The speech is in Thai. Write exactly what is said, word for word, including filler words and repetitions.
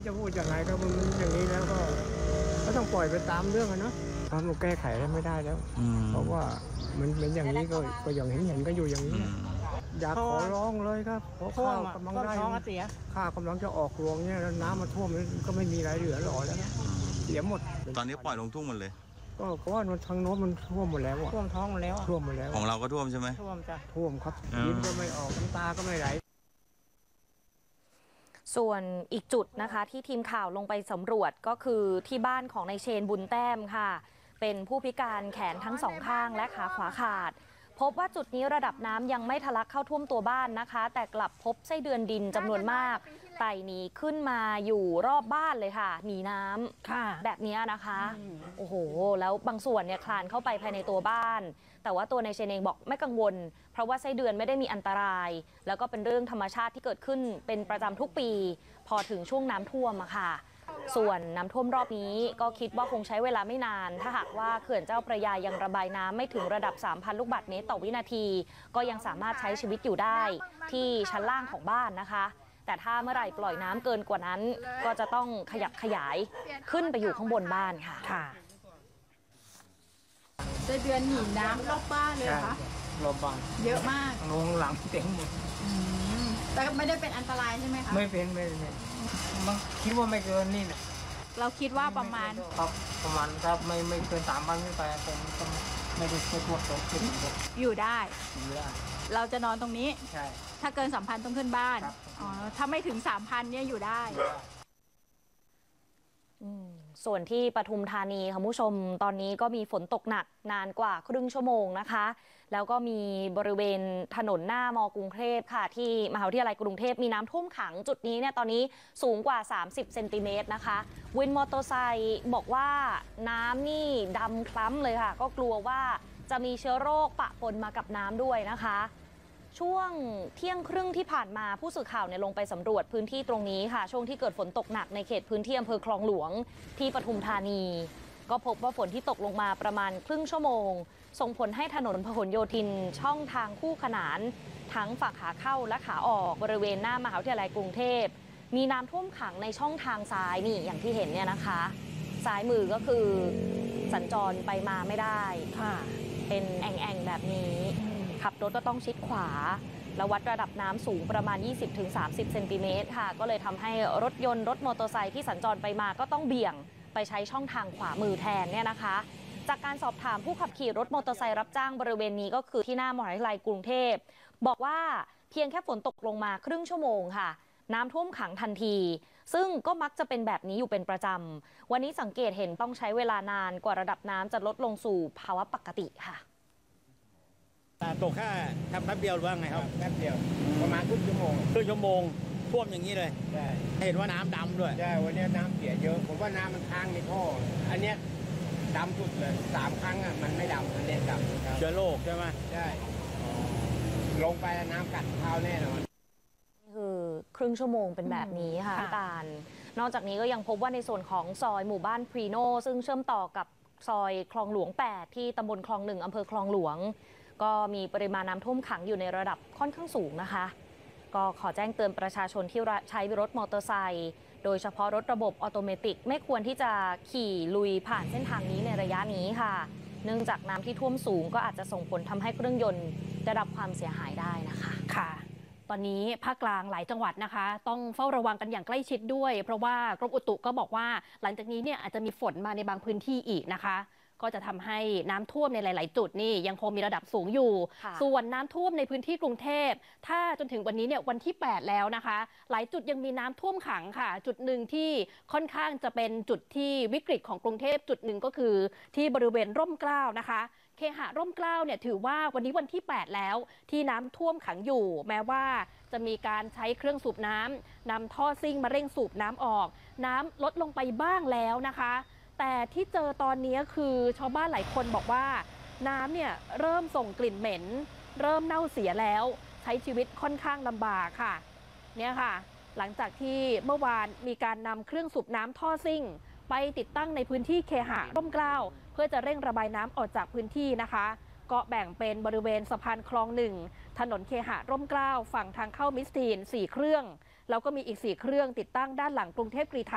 จะพูดยังไงก็มันอย่างนี้แล้วก็ก็ต้องปล่อยไปตามเรื่องอะเนาะทำมันแก้ไขได้ไม่ได้แล้วเพราะว่ามันเป็นอย่างนี้ก็ก็อย่างเห็นเห็นก็อยู่อย่างนี้อยากขอร้องเลยครับเพราะข้าวกำลังได้ข้าวกำลังจะออกรวงเนี่ยแล้วน้ำมาท่วมก็ไม่มีอะไรเหลือหล่อแล้วเสียหมดตอนนี้ปล่อยลงทุ่งหมดเลยก็เพราะว่าทางโน้นมันท่วมหมดแล้วท่วมท้องหมดแล้วท่วมหมดแล้วของเราก็ท่วมใช่ไหมท่วมจ้ะท่วมครับยิ้มก็ไม่ออกน้ำตาก็ไม่ไหลส่วนอีกจุดนะคะที่ทีมข่าวลงไปสำรวจก็คือที่บ้านของนายเชนบุญแต้มค่ะเป็นผู้พิการแขนทั้งสองข้างและขาขวาขาดพบว่าจุดนี้ระดับน้ำยังไม่ทะลักเข้าท่วมตัวบ้านนะคะแต่กลับพบไส้เดือนดินจำนวนมากไต่หนีขึ้นมาอยู่รอบบ้านเลยค่ะหนีน้ำแบบนี้นะคะโอ้โหแล้วบางส่วนเนี่ยคลานเข้าไปภายในตัวบ้านแต่ว่าตัวนายเชนเองบอกไม่กังวลเพราะว่าไส้เดือนไม่ได้มีอันตรายแล้วก็เป็นเรื่องธรรมชาติที่เกิดขึ้นเป็นประจำทุกปีพอถึงช่วงน้ำท่วมอะค่ะส่วนน้ำท่วมรอบนี้ก็คิดว่าคงใช้เวลาไม่นานถ้าหากว่าเขื่อนเจ้าพระยายังระบายน้ำไม่ถึงระดับ สามพัน ลูกบาศก์เมตรต่อวินาทีก็ยังสามารถใช้ชีวิตอยู่ได้ที่ชั้นล่างของบ้านนะคะแต่ถ้าเมื่อไหร่ปล่อยน้ำเกินกว่านั้นก็จะต้องขยับขยายขึ้นไปอยู่ข้างบนบ้านค่ะค่ะไส้เดือนหนีน้ำรอบบ้านเลยเหรอคะรอบบ้านเยอะมากลงหลังเต็มหมดแต่ไม่ได้เป็นอันตรายใช่ไหมคะไม่เป็นไม่เป็นมันคิดว่าไม่เกินนี่นะเราคิดว่าประมาณครับประมาณครับไม่ไม่เกินสามพันขึ้นไปผมก็ไม่ได้ไม่ทั่วตกขึ้นอยู่ได้อยู่ได้เราจะนอนตรงนี้ใช่ถ้าเกินสามพันต้องขึ้นบ้านอ๋อถ้าไม่ถึงสามพันเนี่ยอยู่ได้ส่วนที่ปทุมธานีค่ะผู้ชมตอนนี้ก็มีฝนตกหนักนานกว่าครึ่งชั่วโมงนะคะแล้วก็มีบริเวณถนนหน้ามอกรุงเทพค่ะที่มหาวิทยาลัยกรุงเทพมีน้ำท่วมขังจุดนี้เนี่ยตอนนี้สูงกว่าสามสิบเซนติเมตรนะคะวินมอเตอร์ไซค์บอกว่าน้ำนี่ดำคล้ำเลยค่ะก็กลัวว่าจะมีเชื้อโรคปะปนมากับน้ำด้วยนะคะช่วงเที่ยงครึ่งที่ผ่านมาผู้สื่อข่าวเนี่ยลงไปสำรวจพื้นที่ตรงนี้ค่ะช่วงที่เกิดฝนตกหนักในเขตพื้นที่อำเภอคลองหลวงที่ปทุมธานีก็พบว่าฝนที่ตกลงมาประมาณครึ่งชั่วโมงส่งผลให้ถนนพหลโยธินช่องทางคู่ขนานทั้งฝั่งขาเข้าและขาออกบริเวณหน้ามหาวิทยาลัยกรุงเทพมีน้ำท่วมขังในช่องทางซ้ายนี่อย่างที่เห็นเนี่ยนะคะซ้ายมือก็คือสัญจรไปมาไม่ได้ค่ะเป็นแอ่งๆแบบนี้ขับรถก็ต้องชิดขวาและวัดระดับน้ำสูงประมาณ ยี่สิบถึงสามสิบ เซนติเมตรค่ะก็เลยทำให้รถยนต์รถมอเตอร์ไซค์ที่สัญจรไปมาก็ต้องเบี่ยงไปใช้ช่องทางขวามือแทนเนี่ยนะคะจากการสอบถามผู้ขับขี่รถมอเตอร์ไซค์รับจ้างบริเวณนี้ก็คือที่หน้ามหาวิทยาลัยกรุงเทพบอกว่าเพียงแค่ฝนตกลงมาครึ่งชั่วโมงค่ะน้ำท่วมขังทันทีซึ่งก็มักจะเป็นแบบนี้อยู่เป็นประจำวันนี้สังเกตเห็นต้องใช้เวลานานกว่าระดับน้ำจะลดลงสู่ภาวะปกติค่ะตกแค่แป๊บเดียวหรือว่าไงครับแป๊บเดียวประมาณครึ่งชั่วโมงครึ่งชั่วโมงท่วมอย่างนี้เลยใช่เห็นว่าน้ำดำด้วยใช่วันนี้น้ำเสียเยอะผมว่าน้ำมันค้างในท่ออันเนี้ยดำสุดเลยสามครั้งอ่ะมันไม่ดำอันเนี้ยดำเชื้อโรคใช่ไหมใช่ลงไปน้ำกัดเท้าแน่นอนนี่คือครึ่งชั่วโมงเป็นแบบนี้ค่ะตาลนอกจากนี้ก็ยังพบว่าในส่วนของซอยหมู่บ้านพรีโนซึ่งเชื่อมต่อกับซอยคลองหลวงแปดที่ตำบลคลองหนึ่งอำเภอคลองหลวงก็มีปริมาณน้ำท่วมขังอยู่ในระดับค่อนข้างสูงนะคะก็ขอแจ้งเตือนประชาชนที่ใช้รถมอเตอร์ไซค์โดยเฉพาะรถระบบออโตเมติกไม่ควรที่จะขี่ลุยผ่านเส้นทางนี้ในระยะนี้ค่ะเนื่องจากน้ำที่ท่วมสูงก็อาจจะส่งผลทำให้เครื่องยนต์ได้รับความเสียหายได้นะคะค่ะตอนนี้ภาคกลางหลายจังหวัดนะคะต้องเฝ้าระวังกันอย่างใกล้ชิดด้วยเพราะว่ากรมอุตุก็บอกว่าหลังจากนี้เนี่ยอาจจะมีฝนมาในบางพื้นที่อีกนะคะก็จะทำให้น้ำท่วมในหลายๆจุดนี่ยังคงมีระดับสูงอยู่ส่วนน้ำท่วมในพื้นที่กรุงเทพถ้าจนถึงวันนี้เนี่ยวันที่แปดแล้วนะคะหลายจุดยังมีน้ำท่วมขังค่ะจุดหนึ่งที่ค่อนข้างจะเป็นจุดที่วิกฤตของกรุงเทพจุดหนึ่งก็คือที่บริเวณร่มเกล้านะคะเคหะร่มเกล้าเนี่ยถือว่าวันนี้วันที่แปดแล้วที่น้ำท่วมขังอยู่แม้ว่าจะมีการใช้เครื่องสูบน้ำนำท่อซิ่งมาเร่งสูบน้ำออกน้ำลดลงไปบ้างแล้วนะคะแต่ที่เจอตอนนี้คือชาวบ้านหลายคนบอกว่าน้ำเนี่ยเริ่มส่งกลิ่นเหม็นเริ่มเน่าเสียแล้วใช้ชีวิตค่อนข้างลำบากค่ะเนี่ยค่ะหลังจากที่เมื่อวานมีการนำเครื่องสูบน้ำท่อซิ่งไปติดตั้งในพื้นที่เคหะร่มเกล้าเพื่อจะเร่งระบายน้ำออกจากพื้นที่นะคะก็แบ่งเป็นบริเวณสะพานคลองหนึ่งถนนเคหะร่มเกล้าฝั่งทางเข้ามิสทีนสี่เครื่องแล้วก็มีอีกสี่เครื่องติดตั้งด้านหลังกรุงเทพกรีฑา